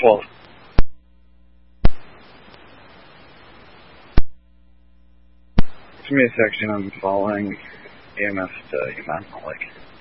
Well, to me, section I'm following EMF to Imam Malik.